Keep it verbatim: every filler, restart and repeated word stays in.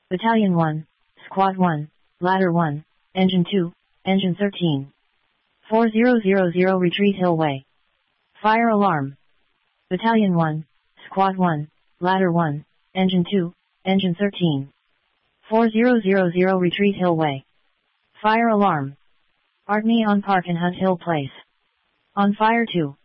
Battalion one, Squad one, Ladder one, Engine two, Engine thirteen. four zero zero zero Retreat Hill Way. Fire alarm. Battalion one, Squad one, Ladder one, Engine two, Engine thirteen. four zero zero zero Retreat Hill Way. Fire alarm. Artney on Park and Hunt Hill Place. On fire two.